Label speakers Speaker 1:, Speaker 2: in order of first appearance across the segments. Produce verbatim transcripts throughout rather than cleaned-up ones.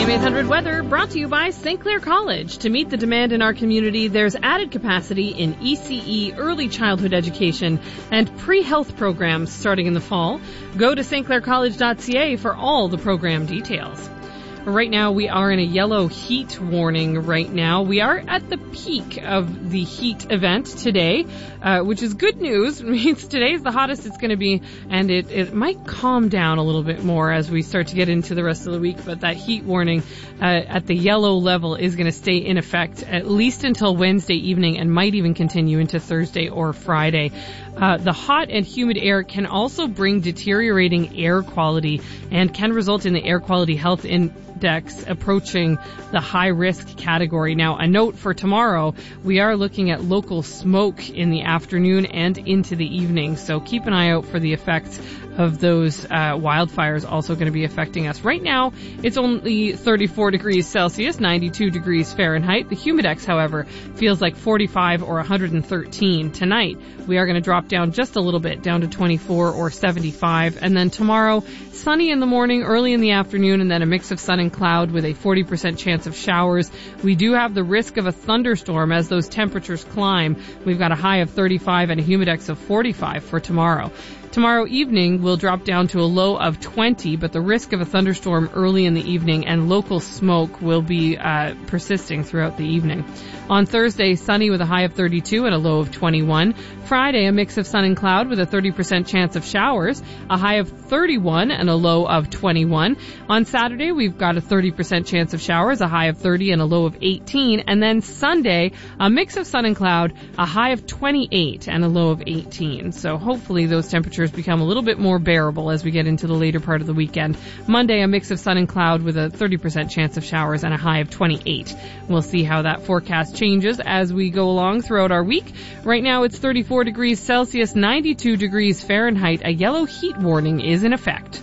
Speaker 1: eight hundred Weather brought to you by Saint Clair College. To meet the demand in our community, there's added capacity in E C E, early childhood education, and pre-health programs starting in the fall. Go to s t clair college dot c a for all the program details. Right now, we are in a yellow heat warning right now. We are at the peak of the heat event today, uh, which is good news. It means today's the hottest it's going to be, and it, it might calm down a little bit more as we start to get into the rest of the week. But that heat warning uh, at the yellow level is going to stay in effect at least until Wednesday evening and might even continue into Thursday or Friday. Uh, the hot and humid air can also bring deteriorating air quality and can result in the air quality health index approaching the high-risk category. Now, a note for tomorrow, we are looking at local smoke in the afternoon and into the evening, so keep an eye out for the effects of those uh, wildfires also going to be affecting us. Right now, it's only thirty-four degrees Celsius, ninety-two degrees Fahrenheit. The humidex, however, feels like forty-five or one hundred thirteen. Tonight, we are going to drop down just a little bit, down to twenty-four or seventy-five. And then tomorrow, sunny in the morning, early in the afternoon, and then a mix of sun and cloud with a forty percent chance of showers. We do have the risk of a thunderstorm as those temperatures climb. We've got a high of thirty-five and a humidex of forty-five for tomorrow. Tomorrow evening, we'll drop down to a low of twenty, but the risk of a thunderstorm early in the evening and local smoke will be uh, persisting throughout the evening. On Thursday, sunny with a high of thirty-two and a low of twenty-one. Friday, a mix of sun and cloud with a thirty percent chance of showers, a high of thirty-one and a low of twenty-one. On Saturday, we've got a thirty percent chance of showers, a high of thirty and a low of eighteen. And then Sunday, a mix of sun and cloud, a high of twenty-eight and a low of eighteen. So hopefully those temperatures become a little bit more bearable as we get into the later part of the weekend. Monday, a mix of sun and cloud with a thirty percent chance of showers and a high of twenty-eight. We'll see how that forecast changes as we go along throughout our week. Right now, it's thirty-four degrees Celsius, ninety-two degrees Fahrenheit. A yellow heat warning is in effect.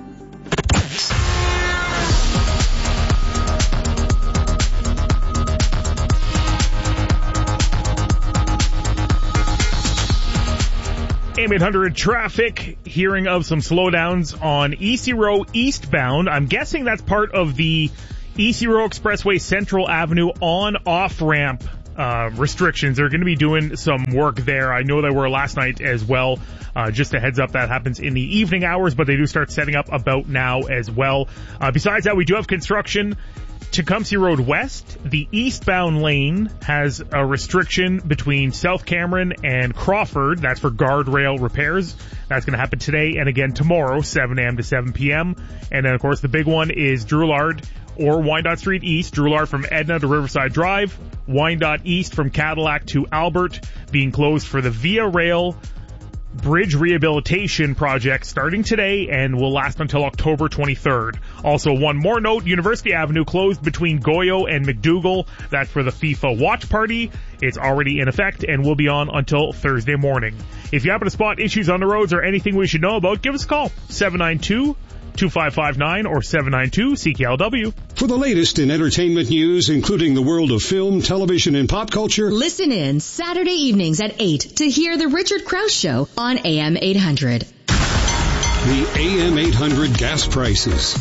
Speaker 2: A M eight hundred traffic, hearing of some slowdowns on E C Row eastbound. I'm guessing that's part of the E C Row Expressway Central Avenue on-off ramp uh, restrictions. They're going to be doing some work there. I know they were last night as well. Uh, just a heads up, that happens in the evening hours, but they do start setting up about now as well. Uh, besides that, we do have construction. Tecumseh Road West, the eastbound lane has a restriction between South Cameron and Crawford. That's for guardrail repairs. That's going to happen today and again tomorrow, seven a.m. to seven p.m. And then, of course, the big one is Drouillard or Wyandotte Street East. Drouillard from Edna to Riverside Drive. Wyandotte East from Cadillac to Albert being closed for the Via Rail Bridge Rehabilitation Project starting today and will last until October twenty-third. Also, one more note, University Avenue closed between Goyo and McDougall. That's for the FIFA watch party. It's already in effect and will be on until Thursday morning. If you happen to spot issues on the roads or anything we should know about, give us a call. seven nine two, two five five nine or seven nine two C K L W.
Speaker 3: For the latest in entertainment news, including the world of film, television, and pop culture,
Speaker 4: listen in Saturday evenings at eight to hear The Richard Krause Show on A M eight hundred.
Speaker 3: The A M eight hundred gas prices.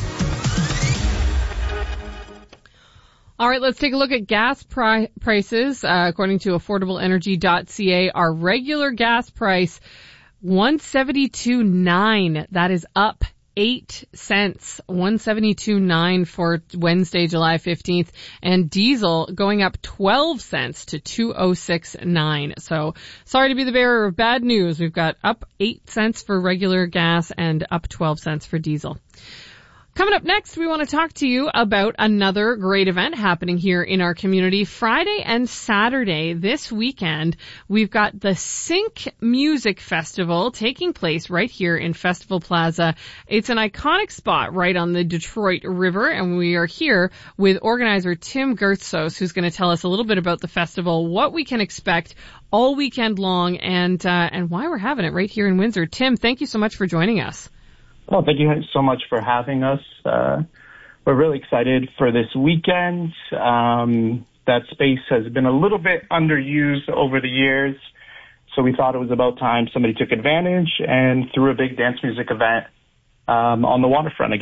Speaker 1: All right, let's take a look at gas pri- prices. Uh, according to affordable energy dot c a, our regular gas price, one seventy-two point nine. That is up eight cents, one seventy-two point nine for Wednesday, July fifteenth, and diesel going up twelve cents to two oh six point nine. So sorry to be the bearer of bad news. We've got up eight cents for regular gas and up twelve cents for diesel. Coming up next, we want to talk to you about another great event happening here in our community. Friday and Saturday this weekend, we've got the Sync Music Festival taking place right here in Festival Plaza. It's an iconic spot right on the Detroit River, and we are here with organizer Tim Gertzos, who's going to tell us a little bit about the festival, what we can expect all weekend long, and uh, and why we're having it right here in Windsor. Tim, thank you so much for joining us.
Speaker 5: Well, thank you so much for having us. Uh, we're really excited for this weekend. Um, that space has been a little bit underused over the years, so we thought it was about time somebody took advantage and threw a big dance music event um, on the waterfront again.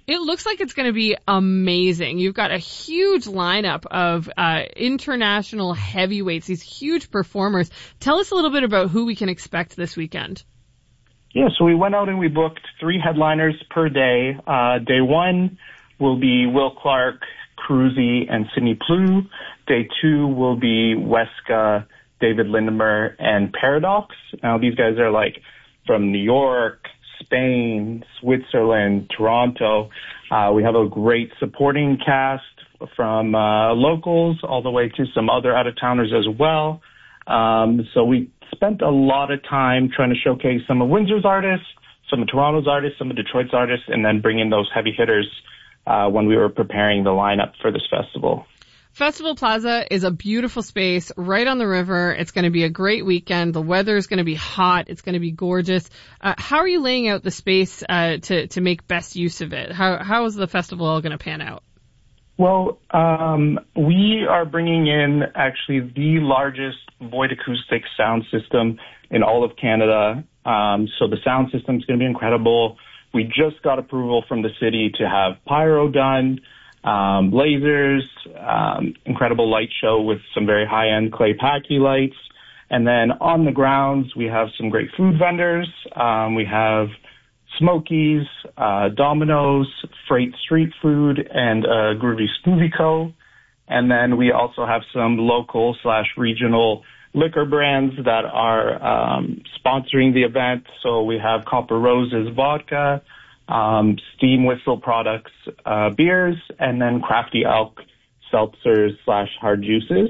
Speaker 1: It looks like it's going to be amazing. You've got a huge lineup of uh, international heavyweights, these huge performers. Tell us a little bit about who we can expect this weekend.
Speaker 5: Yeah, so we went out and we booked three headliners per day. Uh, day one will be Will Clark, Cruzy, and Sidney Plew. Day two will be Weska, David Lindemer, and Paradox. Now, these guys are like from New York, Spain, Switzerland, Toronto. Uh, we have a great supporting cast from uh, locals all the way to some other out-of-towners as well. Um, so we spent a lot of time trying to showcase some of Windsor's artists, some of Toronto's artists, some of Detroit's artists, and then bring in those heavy hitters uh, when we were preparing the lineup for this festival.
Speaker 1: Festival Plaza is a beautiful space right on the river. It's going to be a great weekend. The weather is going to be hot. It's going to be gorgeous. Uh, how are you laying out the space uh, to to make best use of it? How how is the festival all going to pan out?
Speaker 5: Well, um, we are bringing in actually the largest Void acoustic sound system in all of Canada. Um, so the sound system is going to be incredible. We just got approval from the city to have pyro done. Um, lasers, um, incredible light show with some very high-end clay packy lights. And then on the grounds, we have some great food vendors. Um, we have Smokies, uh, Domino's, Freight Street Food, and uh, Groovy Smoothie Co. And then we also have some local slash regional liquor brands that are um, sponsoring the event. So we have Copper Roses Vodka, Um, Steam Whistle Products, uh, beers, and then Crafty Elk seltzers slash hard juices.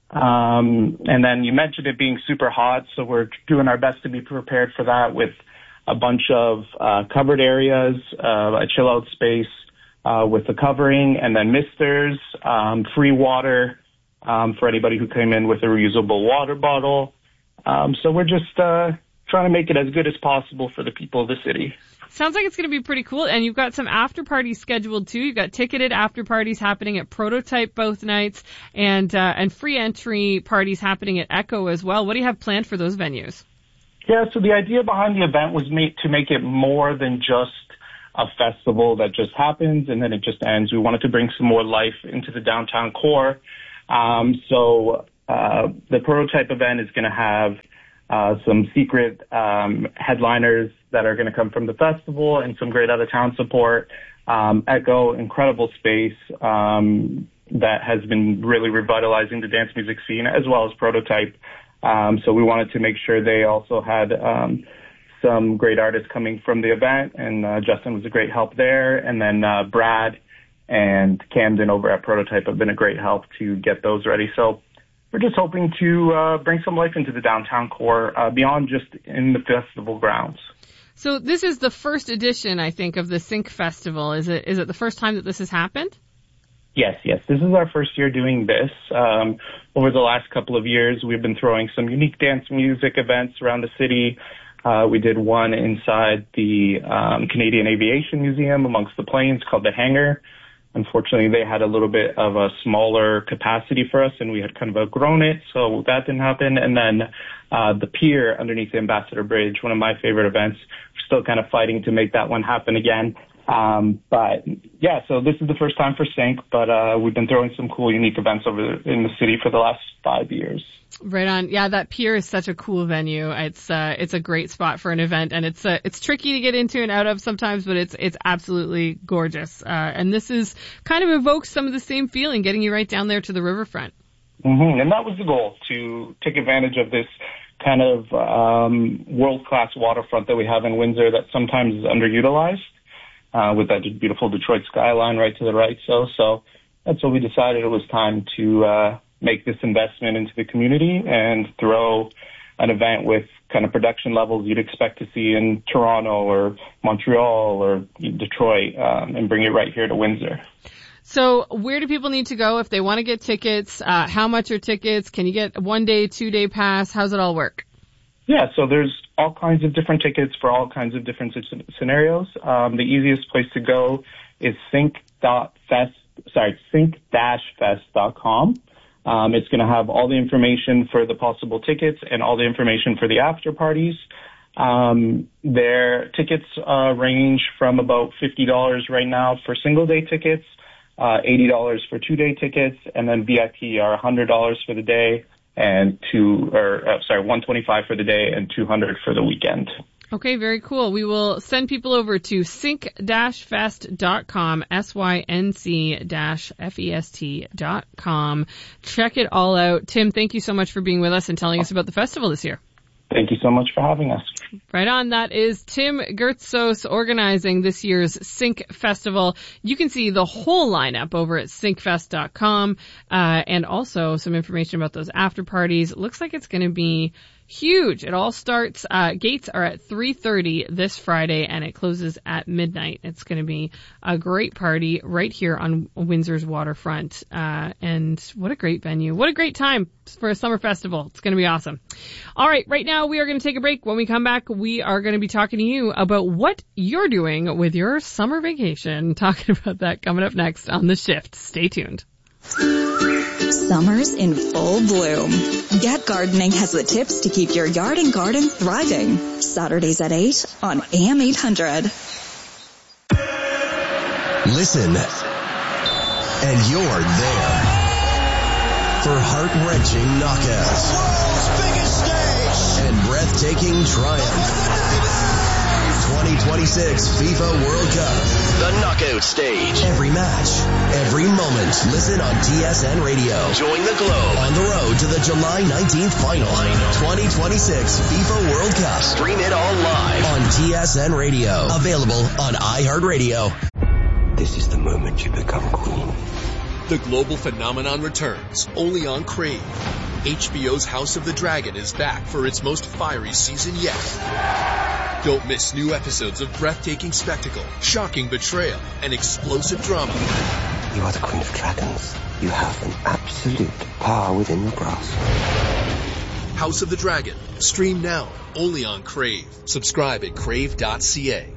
Speaker 5: Um, and then you mentioned it being super hot, so we're doing our best to be prepared for that with a bunch of uh, covered areas, uh, a chill out space uh, with the covering, and then misters, um, free water um, for anybody who came in with a reusable water bottle. Um, so we're just uh, trying to make it as good as possible for the people of the city.
Speaker 1: Sounds like it's going to be pretty cool. And you've got some after parties scheduled too. You've got ticketed after parties happening at Prototype both nights, and uh, and free entry parties happening at Echo as well. What do you have planned for those venues?
Speaker 5: Yeah, so the idea behind the event was made to make it more than just a festival that just happens and then it just ends. We wanted to bring some more life into the downtown core. Um, so uh, the Prototype event is going to have uh, some secret um, headliners that are going to come from the festival and some great out-of-town support. Um, Echo, incredible space um, that has been really revitalizing the dance music scene, as well as Prototype. Um, so we wanted to make sure they also had um, some great artists coming from the event, and uh, Justin was a great help there. And then uh, Brad and Camden over at Prototype have been a great help to get those ready. So we're just hoping to uh, bring some life into the downtown core uh, beyond just in the festival grounds.
Speaker 1: So this is the first edition, I think, of the Sync Festival. Is it is it the first time that this has happened?
Speaker 5: Yes, yes. This is our first year doing this. Um, over the last couple of years, we've been throwing some unique dance music events around the city. Uh, we did one inside the um, Canadian Aviation Museum amongst the planes called The Hangar. Unfortunately, they had a little bit of a smaller capacity for us, and we had kind of outgrown it, so that didn't happen. And then uh, the pier underneath the Ambassador Bridge, one of my favorite events. We're still kind of fighting to make that one happen again. Um, but yeah, so this is the first time for Sync, but uh, we've been throwing some cool, unique events over in the city for the last five years.
Speaker 1: Right on. Yeah, that pier is such a cool venue. It's uh, it's a great spot for an event, and it's uh, it's tricky to get into and out of sometimes, but it's it's absolutely gorgeous. Uh, and this is kind of evokes some of the same feeling, getting you right down there to the riverfront.
Speaker 5: Mm-hmm. And that was the goal, to take advantage of this kind of um, world-class waterfront that we have in Windsor that sometimes is underutilized. Uh, with that beautiful Detroit skyline right to the right. So, so that's what we decided it was time to uh, make this investment into the community and throw an event with kind of production levels you'd expect to see in Toronto or Montreal or Detroit, um, and bring it right here to Windsor.
Speaker 1: So where do people need to go if they want to get tickets? Uh, how much are tickets? Can you get a one-day, two-day pass? How's it all work?
Speaker 5: Yeah, so there's all kinds of different tickets for all kinds of different scenarios. Um, the easiest place to go is sync.fest, sorry, sync dash fest dot com. Um, it's going to have all the information for the possible tickets and all the information for the after parties. Um, their tickets uh, range from about fifty dollars right now for single-day tickets, uh, eighty dollars for two-day tickets, and then V I P are one hundred dollars for the day and two, or uh, sorry, one hundred twenty-five dollars for the day and two hundred dollars for the weekend.
Speaker 1: Okay, very cool. We will send people over to sync dash fest dot com, S Y N C dash F E S T dot com. Check it all out. Tim, thank you so much for being with us and telling us about the festival this year.
Speaker 5: Thank you so much for having us.
Speaker 1: Right on. That is Tim Gertzos organizing this year's Sync Festival. You can see the whole lineup over at sync fest dot com, uh, and also some information about those after parties. It looks like it's going to be huge. It all starts, uh, gates are at three thirty this Friday and it closes at midnight. It's going to be a great party right here on Windsor's waterfront. Uh, and what a great venue. What a great time for a summer festival. It's going to be awesome. All right. Right now we are going to take a break. When we come back, we are going to be talking to you about what you're doing with your summer vacation. Talking about that coming up next on The Shift. Stay tuned.
Speaker 6: Summer's in full bloom. Get Gardening has the tips to keep your yard and garden thriving. Saturdays at eight on A M eight hundred.
Speaker 7: Listen, and you're there for heart-wrenching knockouts, world's biggest stage, and breathtaking triumph. twenty twenty-six FIFA World Cup, the knockout stage. Every match, every moment. Listen on T S N Radio. Join the Globe on the road to the July nineteenth final. twenty twenty-six FIFA World Cup. Stream it all live on T S N Radio. Available on iHeartRadio.
Speaker 8: This is the moment you become queen.
Speaker 9: The global phenomenon returns, only on Crave. H B O's House of the Dragon is back for its most fiery season yet. Don't miss new episodes of breathtaking spectacle, shocking betrayal, and explosive drama.
Speaker 8: You are the Queen of Dragons. You have an absolute power within your grasp.
Speaker 9: House of the Dragon. Stream now, only on Crave. Subscribe at crave dot c a.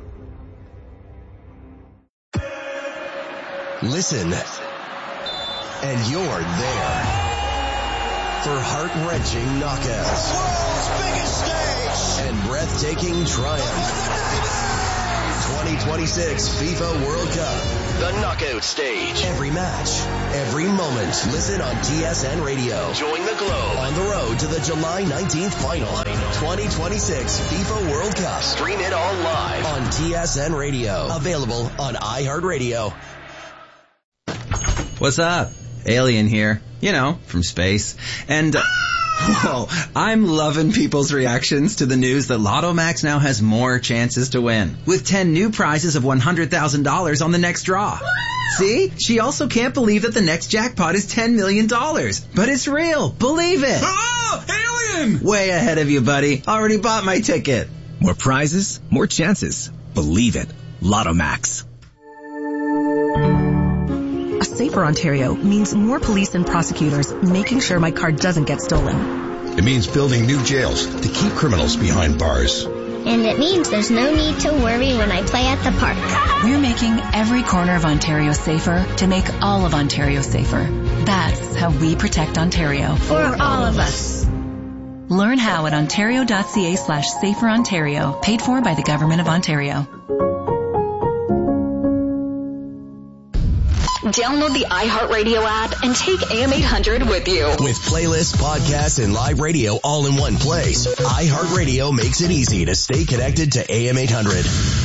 Speaker 7: Listen, and you're there for heart-wrenching knockouts, world's biggest stage, and breathtaking triumph. twenty twenty-six FIFA World Cup, the knockout stage. Every match, every moment. Listen on T S N Radio. Join the Globe on the road to the July nineteenth final. twenty twenty-six FIFA World Cup. Stream it all live on T S N Radio. Available on iHeartRadio.
Speaker 10: What's up? Alien here. You know, from space. And, uh, whoa, I'm loving people's reactions to the news that Lotto Max now has more chances to win, with ten new prizes of one hundred thousand dollars on the next draw. See? She also can't believe that the next jackpot is ten million dollars. But it's real. Believe it.
Speaker 11: Oh, alien!
Speaker 10: Way ahead of you, buddy. Already bought my ticket.
Speaker 11: More prizes, more chances. Believe it. Lotto Max.
Speaker 12: A safer Ontario means more police and prosecutors making sure my car doesn't get stolen.
Speaker 13: It means building new jails to keep criminals behind bars.
Speaker 14: And it means there's no need to worry when I play at the park.
Speaker 12: We're making every corner of Ontario safer to make all of Ontario safer. That's how we protect Ontario.
Speaker 14: For all of us.
Speaker 12: Learn how at ontario.ca slash safer Ontario. Paid for by the Government of Ontario.
Speaker 6: Download the iHeartRadio app and take A M eight hundred with you.
Speaker 7: With playlists, podcasts, and live radio all in one place, iHeartRadio makes it easy to stay connected to A M eight hundred.